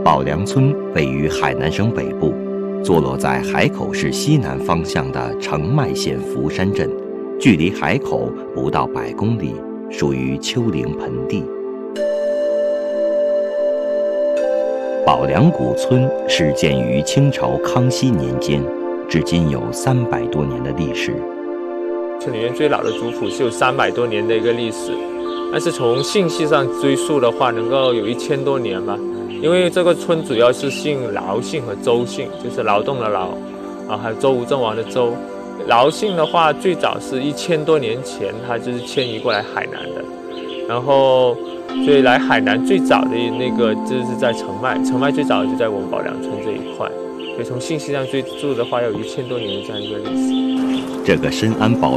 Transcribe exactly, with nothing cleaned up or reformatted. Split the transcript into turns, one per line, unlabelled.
宝梁村位于海南省北部，坐落在海口市西南方向的澄迈县福山镇，距离海口不到百公里，属于丘陵盆地。宝梁古村是建于清朝康熙年间，至今有三百多年的历史。
村里面最老的族谱是有三百多年的一个历史，但是从姓系上追溯的话，能够有一千多年吧。因为这个村主要是姓劳姓和周姓，就是劳动的劳，啊，还有周吴郑王的周。劳姓的话，最早是一千多年前，他就是迁移过来海南的，然后所以来海南最早的那个就是在澄迈，澄迈最早就在我们宝梁村这一块，所以从姓系上追溯的话，要有一千多年的这样一个历史。
这个深谙宝